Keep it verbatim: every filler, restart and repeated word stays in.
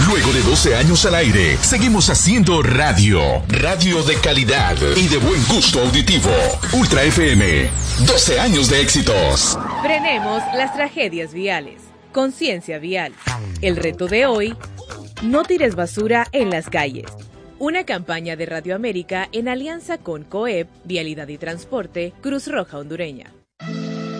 Luego de doce años al aire, seguimos haciendo radio. Radio de calidad y de buen gusto auditivo. Ultra F M. doce años de éxitos. Frenemos las tragedias viales. Conciencia vial. El reto de hoy: no tires basura en las calles. Una campaña de Radio América en alianza con COEP, Vialidad y Transporte, Cruz Roja Hondureña.